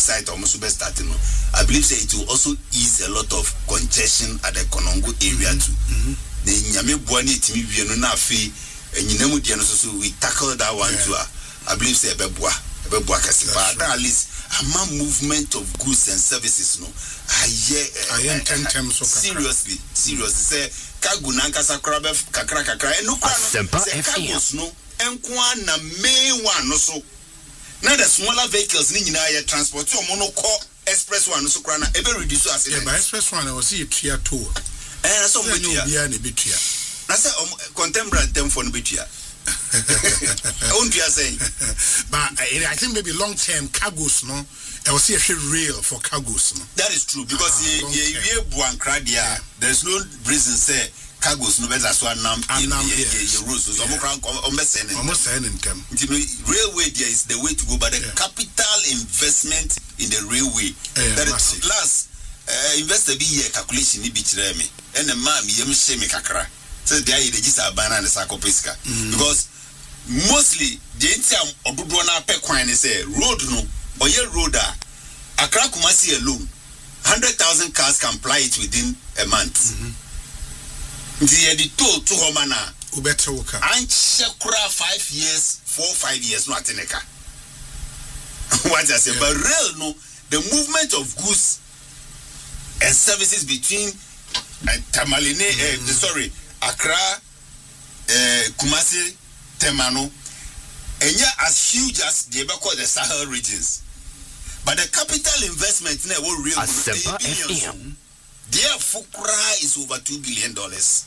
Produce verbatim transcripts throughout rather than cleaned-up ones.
site almost be starting. I believe say it will also ease a lot of congestion at the Konongo area too. The Nyame Buani Timi Vieno na fe enyinamu dia no so we tackle that one too. I believe say ebeboa ebeboa kase but at least a movement of goods and services no I hear ten times so seriously seriously say cargo nanka sakra be kakra kakra enu kwa no say cargos no enko na main one no so na the smaller vehicles ni nyina ya transport o mo no ko express one so kra na e be reduce accident. Yeah, express one was see tua to eh so mo tua bia na be tua na say contemporary term for no be tua. I won't be saying, but I think maybe long term cargos, no. I will see a real for cargos, no. That is true because ah, ye ye buan cradia. There's no reason say cargos no better so nam in the rules. So almost saying almost saying in term. Railway there is the way to go, but the yeah. capital investment in the railway yeah, that is plus uh, investor be here calculation ni bichire me and the man yem she me kakra. So they are the Jisa Bana and the Sakopiska. Because mostly the entire Obudo na pe kwan say road no or ye roader Accra Kumasi alone hundred thousand cars can ply it within a month. The the toll to Homana Ubetra Woka and Shakura five years, four five years no ateneka. What I say, yeah. But real no the movement of goods and services between uh, Tamaline mm-hmm. uh, sorry Accra, uh, Kumasi, Temano, and yeah, as huge as the call the Sahel regions. But the capital investment in will real billions. Their Fukra is over two billion dollars.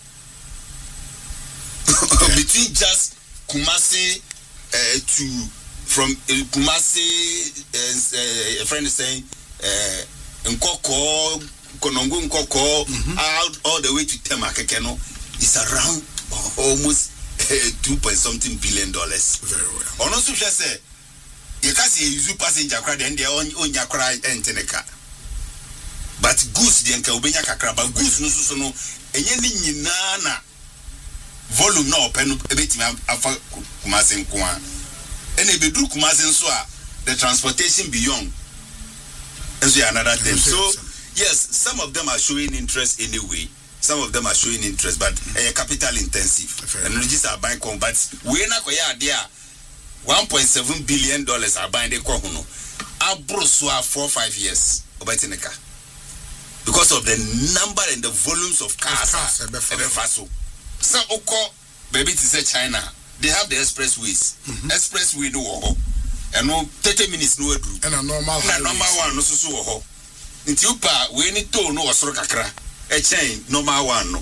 Between just Kumasi uh, to from uh, Kumasi, uh, a friend is saying, uh, Nkoko. Konongo Nkoko out all the way to Temakekeno is around almost uh, two point something billion dollars. Very well. On also just say you can see you passenger crowd and they own own your cry and teneka. But goods the enka ubenya kakra but goods no so no enye ni nyina na volume na open ebetimi afa Kumasi nkoa. Ene bedu Kumasi nso a the transportation beyond is another thing. So yes, some of them are showing interest anyway. Some of them are showing interest, but uh, capital intensive. And energies are buying, but we're not going to one point seven billion dollars are buying the Kohuno. Abroswa four five years. Because of the number and the volumes of cars. So, Oko, baby, to say China, they have the expressways. Mm-hmm. Expressway no and no thirty minutes no and a normal and a normal one no so so. Inti upa we ni to no osoro kakra e chain normal one no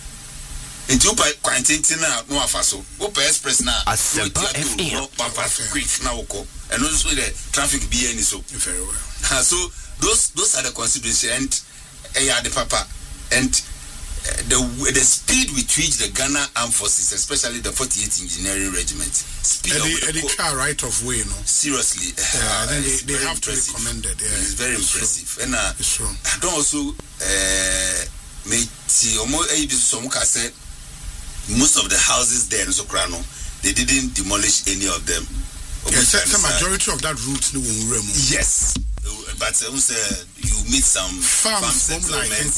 inti upa kwantinti na no afaso upa express na Asempa F M no papa quick na woko and also the traffic be any so very well. So those those are the considerations and eh the papa and uh, the the speed with which the Ghana Armed Forces, especially the forty-eighth Engineering Regiment, speed and of the, the car right of way, no. Seriously, yeah, uh, then they, they have impressive. to recommend it. Yeah, it's very it's impressive. True. And uh, it's true. I don't also uh, make see almost some say most of the houses there in Soprano, they didn't demolish any of them. Yes, the majority of that route no one yes. But uh, you meet some farms, farm settlements.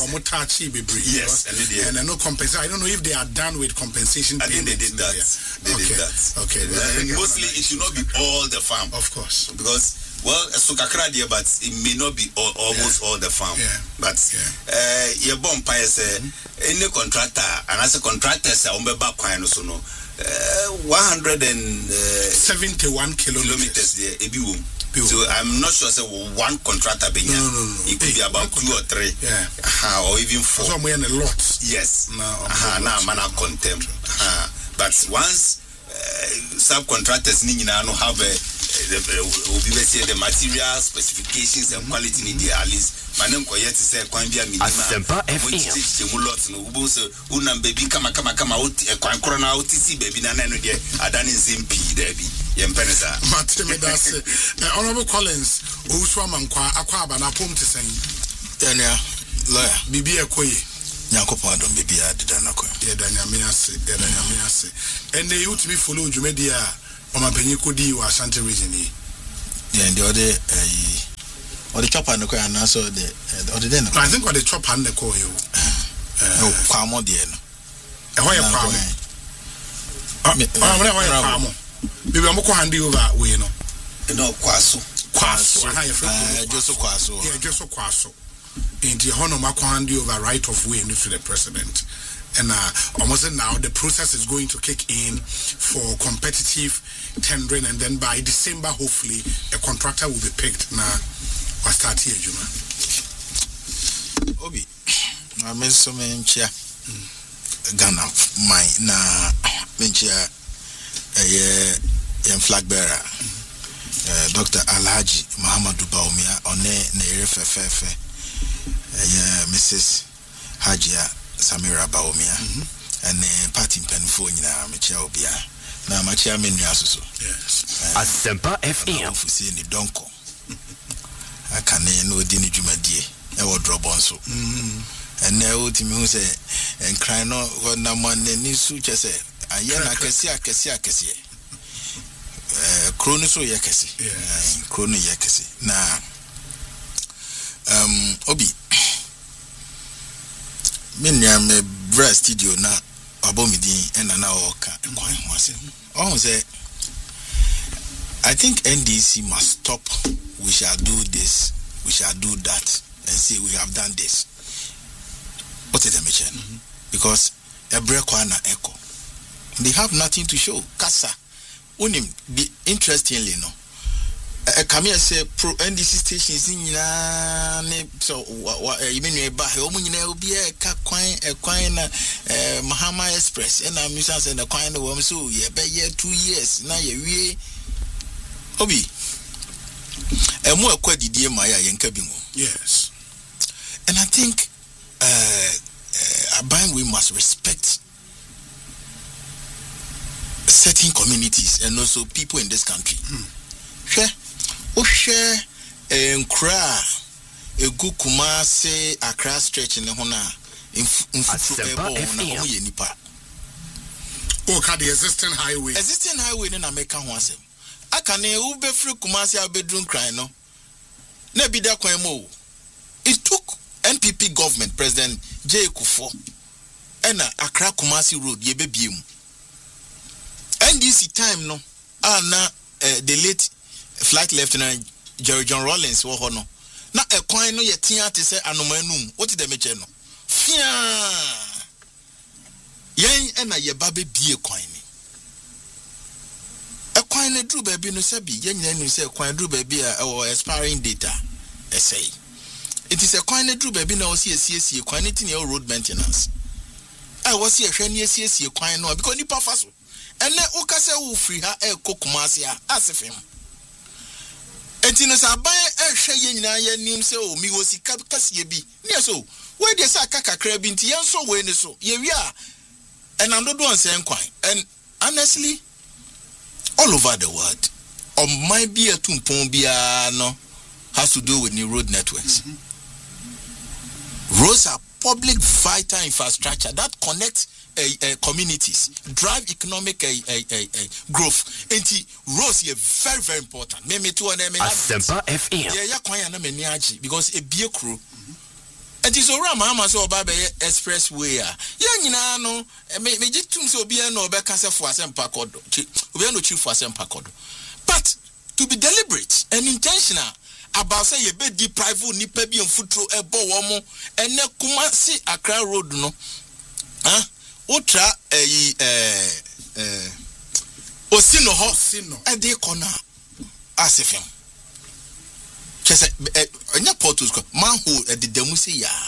Yes, and, and, and no compensation. I don't know if they are done with compensation. I think they did that. They okay. did that. Okay. Uh, mostly, it should not be all the farm. Of course. Because, well, Sukakra there, but it may not be all, almost yeah. all the farm. Yeah. But, uh, your bomb pies, any contractor, and as a contractor, I'm back so no, one hundred seventy-one kilometers there, a bill. So I'm not sure say one contractor being no, no, no, no. It could hey, be about two or three, yeah, uh, or even four. So I'm in a lot. Yes, no, uh, now man are contempt. Uh, but once uh, subcontractors need to have a the, the, the material specifications and quality need at least. Manem koyet say kwambia minima. Asempa F M. Teach them lot no. Ubo say unam baby kama kama kama oti kwan korona oti si baby na na no de adani nzimpi there bi. Yempenesa. Matime dase. Honorable Collins, Owusu amankwa akwa aba na pom tesen. Dania lawyer. Bibi ekoye. Nyankopon adom bibi adida nakwa. Ye dania me ase, ye dania me ase. And they you to be follow dwumedi a omapanyi kodi wa Ashanti region yi. Yeah, the other eh or the chopper no kwa na so the or the den. I think what the chopper and the call you. Oh, kwamo de no. E ho ye kwamo. Ah, wala ho ye kwamo. Bibi amko handi over we no. No kwaso. Kwaso. Ha ye free. Ah, just kwaso. Yeah, just kwaso. In the honor makwa handi over right of way to the president. And uh, almost now the process is going to kick in for competitive tendering, and then by December, hopefully, a contractor will be picked. Now, we'll start here, Juma. Obi, I miss so many chair. Ghana, my na menchia a young flag bearer, Doctor Alhaji Muhammadu Baumia, on ne Nerefefe, Missus Hajia. Samira Baumia and the party penfonia Michel Bia. Now, my chairman, yes, Asempa F M. For seeing the donko. I can't know Dini Jumadi, I will drop on so. And now, to me, who say, and cry no, what no one needs to just say, I am a cassia, cassia, cassia. Chronoso Yakasi, Chrono Yakasi. Now, um, Obi. Minya me bra studio na abomidin and na oka kwan hwase. Oh say I think N D C must stop. We shall do this, we shall do that, and say we have done this. What is the mission? Mm-hmm. Because every corner echo. They have nothing to show. Kasa. Unim the interestingly no. I come here say pro N D C stations in na so you mean you buy omu nyina obi e ka kwan e kwan na Mahama Express and I'm saying the kwan no wom so ye be ye two years na ye wie obi emu akwa didie ma ya yenka bi mu. Yes. And I think uh, uh Aban, we must respect certain communities and also people in this country. Hmm. Sure. Oshe enkra egu Kumasi Accra stretch ne ho na mfufu ebo na ho ye nipa. O ka the existing highway. Existing highway na America ho asem. Aka ne u be free Kumasi abedrun kran no. Na bi da kwan mo. It took N P P government President J Kufuor and Accra Kumasi road ye be biem. N D C time no ana uh, the late Flight Lieutenant Jerry John Rawlings wo ho no na ekwan no yetia te se anomanum what the meche no fia yen e na ye ba be bie kwan ni ekwan ne dru ba bi no se bi yen nyina nu se ekwan dru ba bi a o expiring data essay it is ekwan ne dru ba bi na o se esiesie kwan ne tin road maintenance I was here hwe ne esiesie kwan no because nipa fa so ene o ka se wo free ha e kokumase a asefem. Enti no sa ban ehwe ye nyina ye nim se o mi wo sika kase bi ne so we dey say akaka kra bi nti yen so we ne so ye wi a enam do do onsen kwan. And honestly all over the world on my be a tumpon bia no has to do with new road networks. Mm-hmm. Roads are public vital infrastructure that connects Uh, uh, communities, drive economic uh, uh, uh, uh, growth. And roads are very, very important. Me me too, and me Asempa F M. Yeah, yeah, kwanya na me niaji because a beer crew. And it's around Mama so Baba Expressway. Yeah, you know, me me just tum so be no be kase for Asempa kodo. We no chief for Asempa kodo. But to be deliberate and intentional about say you be deprive nipa bi on footro ebo womo ene Kumasi Accra road no. Huh? Ultra eh eh eh Osino ho Osino e dey corner asefem chese enya portos ko manhole e de damu se ya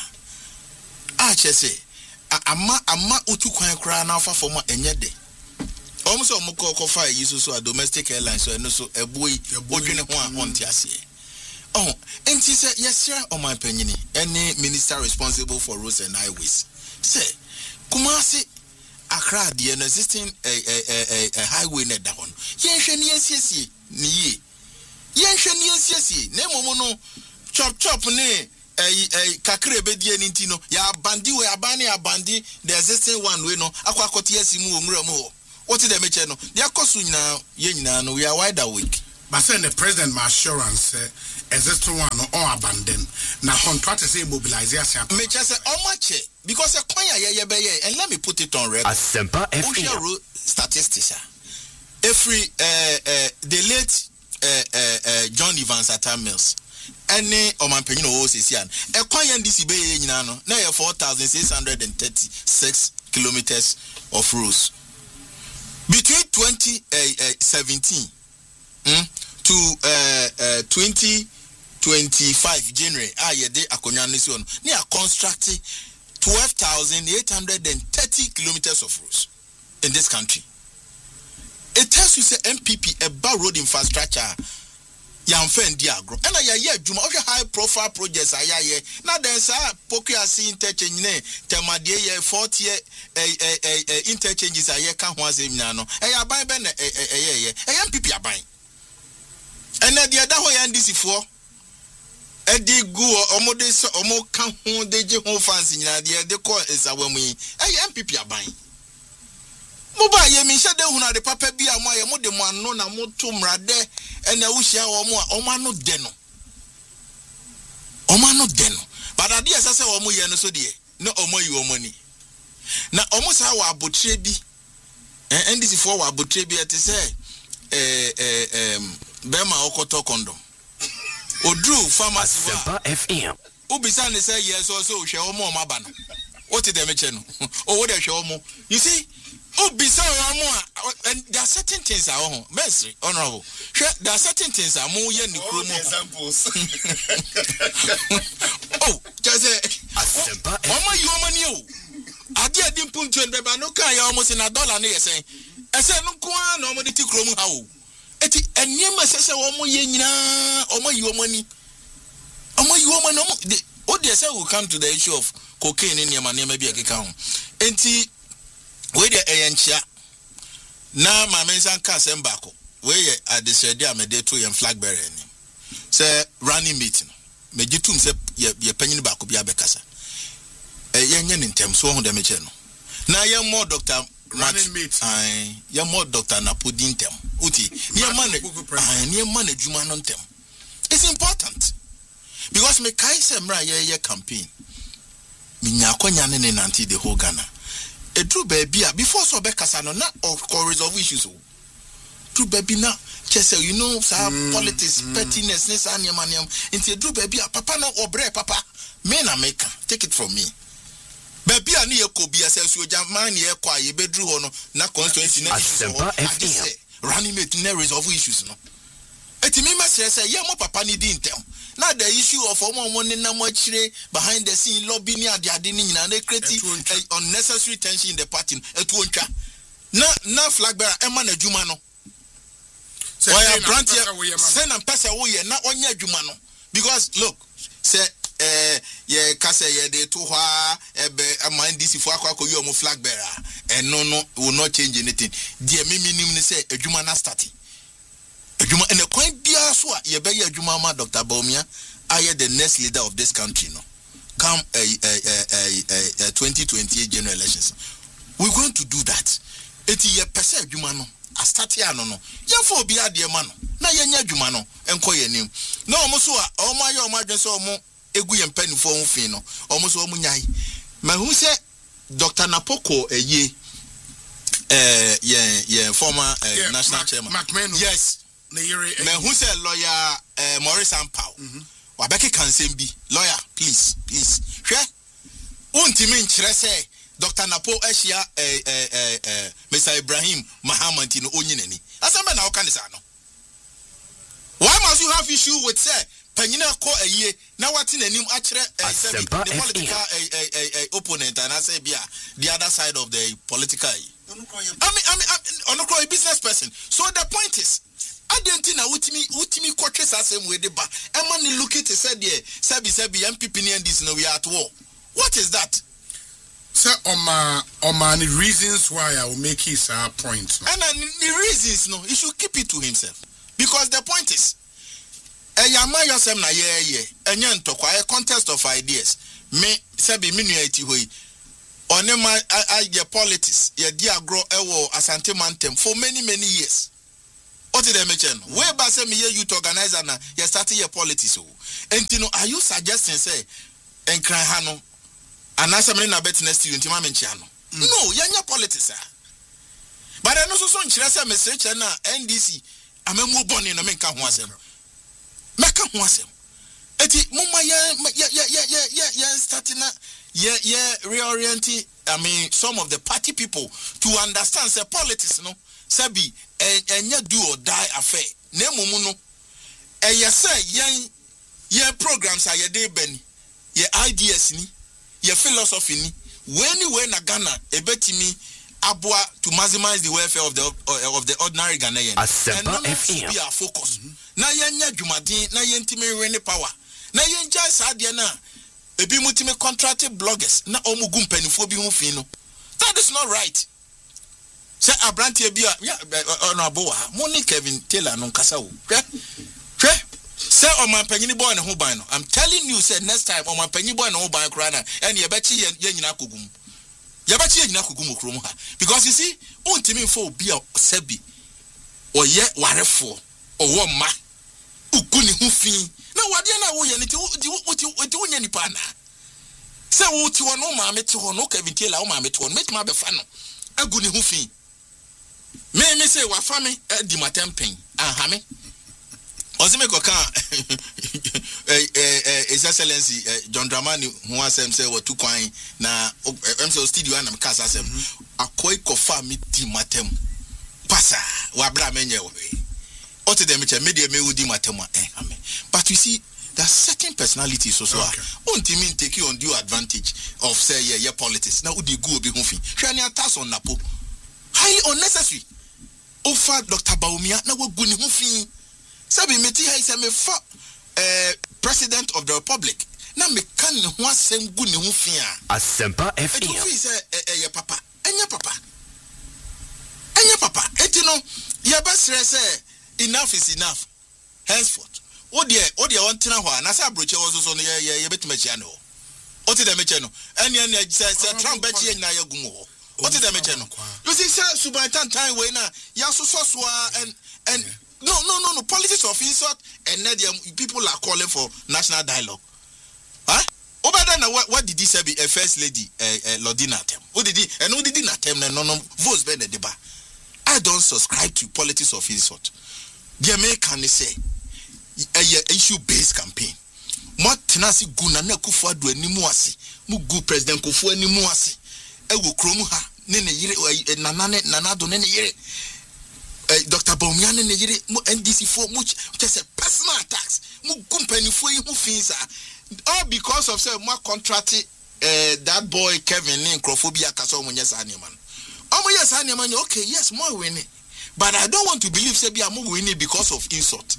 a chese ama ama otu kwan kra na afa fo ma enye de omo so omo ko ko fa yi so so domestic airlines so eno so eboi odwene ho a onti ase oh enti se yesra o man panyini any minister responsible for roads and highways say Kumasi Accra the existing a a a highway net da hon yen hwe ne asiesie ne ye yen hwe ne asiesie na momo no chop chop ne eh kakra bedie ni ntino ya bandi we abani abandi the existing one we no akwa akoti asimu omura mu ho what did they meche no they akosu nyina ye nyina no we are wide awake but say the president my assurance existing one or abandon. Now contract say mobilization. Me just say how much because a coin ya be and let me put it on record. Asempa F M. Statistics. Every uh, uh, the late uh, uh, uh, John Evans Atta Mills. Any omanpenyin o sesian. E coin this be nyina no. Na ya four thousand six hundred thirty-six kilometers of roads. Between twenty seventeen mm, to uh, uh, twenty twenty-five January, ah, yeah, they akonya nisi on. They are constructing twelve thousand eight hundred thirty kilometers of roads in this country. It tells you say M P P about road infrastructure. Yamfen diagro. And I hear Juma high profile projects. I hear now there's a Pokiasi interchange, Tamadia forty interchanges. I hear can't was him now. I buy Ben a M P P are buying. And then the other way and this for Eddie Go or Modest or more come home, they do home fancy. The call is a woman. M P P are buying. Mobile ye misha de huna de papa bi ama ye mo de mo ano na mo to mrade ena wo hia wo mo o ma no de no o ma no de no but ade asase wo mo ye no so de no o mo yi wo mo ni na o mo sa wa abotre bi eh ndisi for wa abotre bi ate say eh eh em be ma okoto condom odru pharmacy wa F M ubisa ne say yes so so hwe wo mo o ma ba no o ti de me che no o wo de hwe wo mo you see. Oh, besides, and there are certain things I own. Mercy, honorable. There are certain things I own. Yeah, examples. Oh, just say, Mama, you are you. I didn't put you in the Banuka, you almost in a dollar near saying, I said, no, no, no, the chrome how. And you must say, oh, my, oh, my, you money. Oh, my, you money. Oh, dear, sir, will come to the issue of cocaine in your money, maybe a account. And see. We the ayentia na ma mensan ka sem bako we ye adesede amede to yen flag bearer ni say running meeting me gitum say ye ye panyin bako bia bekasa eh yenye ntem so hu de me che no na ye mo doctor running meeting ai ye mo doctor na podi ntem uti ye man ai ye man adwuma no ntem it's important because me kai say mra ye ye campaign me nya akonya ne ne nanti the whole Ghana. A true baby before so be kasano na of resolve issues. True baby now, just you know, sir, mm, politics, mm. pettiness, this and your money. Into a true baby, papa no obre, papa, men are maker. Take it from me. Baby, I need a cobia says you jam man here, quiet bedroom or no constituency. Running mate, no resolve issues. No, it me must say, yeah, my papa need tell. Now the issue of one money na much behind the scene lobbying the adini and they create unnecessary tension in the party. It won't na na flag bearer Emma Jumano. So I brand here send and pass away not on your Jumano. Because look, say eh yeah kase yeah de to ha ebe mind this for akwa you mo flag bearer and no no will not change anything. Dear me minimum say a Jumana starting. Juma and a coin bia so ye be ye Juma ma Doctor Bawumia aye the next leader of this country no come a a a twenty twenty-eight general elections we're going to do that eti ye pese Juma no a start here no no ye for bia de ma no na ye nya Juma no enko ye nim na omo so a omo aye omo adwen so omo egu ye mpanifo ho fin no omo so omo nyai ma hu se Doctor Napoko eye eh ye ye former uh, yeah, national Mac, chairman Mac yes me who say lawyer uh, Maurice Ampao wabeki kansem bi lawyer please please hwe untimi nkyere say Doctor Napo ehia eh eh eh Mister Ibrahim Muhammad no onyinani asamba na oka nisa no why must you have issue with say panyina ko aye na wati nanim akere the political opponent and I say bia the other side of the political I mean I mean on a business person so the point is I don't think ultimi ultimi quarters are same way the ba. And man look at it said yeah, sabi sabi M P P and this no we are at war. What is that? Sir, on my on my reasons why I will make his uh, point. No? And uh, the reasons no, he should keep it to himself. Because the point is a yama yosem na yeah yeah. And yan talk a contest of ideas. Me sabi minu eti hoi. Onema I I politics. Yeah dia grow ewo asante mantem for many many years. What did they mention? Where by say me youth organizer na you started your politics. And you know, are you suggesting say and cry hano and answer me na bet next year into my menchiano? No, you're your politics. But I know so soon say message na N D C. I'm a more born in a make a wasem. Make a wasem. Eti mumma ya ya ya ya ya ya ya starting na yeah yeah reorienting. I mean some of the party people to understand say politics no. Sabi enya do or die affair na mumu no e yesa yen ye programs are ye dey ben ye ideas ni ye philosophy ni when we na Ghana e betimi aboa to maximize the welfare of the uh, of the ordinary Ghanaian and no be our focus na yenya dwumaden na yentimi win power na yenja saade na ebi mutimi contracted bloggers na omugu mpanifo bi hu fi no that is not right. Say Abrantia Bia, on a boa, Moni Kevin Taylor, non Casao. Say on my penny boy and Hobino. I'm telling you, said next time on my penny boy and Hobino Crana, and Yabachi and Yanakugum. Yabachi and Nakugum Krumha. Because you see, on Timmy for Bia Sebi, or yet Warefo, or one ma, Ukuni Hufi. Now, what do you know? What you do any partner? Say, what you want, no mamma to no Kevin Taylor, mamma to make my befano. A good Hufi. Me me say wa fami e di matempen ahame ozime koka eh eh his excellency John Dramani hu asem say wa tu kwan na em say studio na me kasa asem akoi kofa mi di matem pasa wa bra menye wo o te dem che media me udi matem eh ame but you see there's certain personalities also on team take you on due advantage of say yeah yeah politics na udi go obi hu fi hwe ne atas on napo highly unnecessary. Offer Doctor Baumia na we guni hu fi. Sabi meti ha ise me fa eh president of the republic. Na me kan hu asem guni hu fi a. Asempa F M. Eti fi se eh eh papa. Enya papa. Enya papa. Eti no ye basre se enough is enough. Henceforth. O de o de won tena ho na sa broche wo so no ye ye betima chia no. O te de meche no. Enya na se se Trump be chia na ye gumu ho. What is the matter? You see, sir, Subaitan time when Yasu Soswa and and no no no no politics of insult and then people are calling for national dialogue. Huh? Over there, what what did he say? Be a first lady, uh, Lordina Tem. What did he and who did he not tell me? No no votes be the deba. I don't subscribe to politics of insult. The American say a issue based campaign. What tenasi guna na kufu adu enimu asi. Mugu President kufu enimu asi. Ewo kromu ha nene yire nanane nanado nene yire Doctor Baumia nene yire N D C for much just personal attacks mu company for you things all because of say more contract uh, that boy Kevin in Crophobia kaso mo nyesa aneman omo yes aneman okay yes more winning but I don't want to believe say be am winning because of insult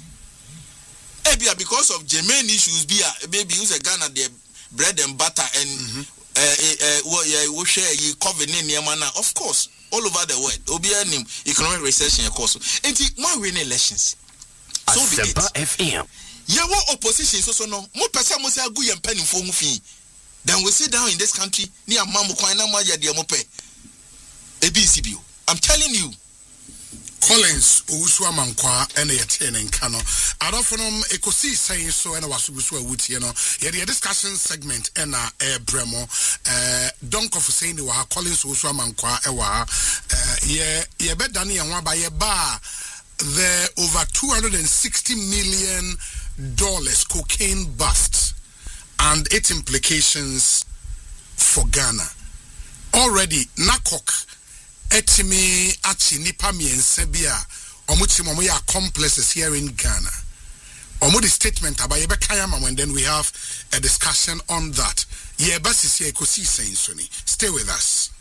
e be because of germane issues be maybe use a Ghana their bread and butter and mm-hmm. Uh, uh, what yeah, we share you cover name of course all over the world. Obi anim economic recession of course. And my win elections. So be it. F M. Yeah, what opposition so so no. Mo person mo say agu yem pen info mu fi. Then we sit down in this country near mamu kwan na mo ya de mo pe. A B C B. I'm telling you. Collins Owusu Amankwa ene yete ne nka no adofonom ekosi saying so ene wasubusu awutie no ye the discussion segment ena e bremo eh donk of saying we ha Collins Owusu Amankwa e wa ye ye bedane ye ho aba ye ba the over two hundred sixty million dollars cocaine bust and its implications for Ghana. Already NACOC etimi achi nipa miense bia omuchi momo ya complexes here in Ghana. Omo the statement about yebekayama when then we have a discussion on that. Yeba sisi ekosi saying soni. Stay with us.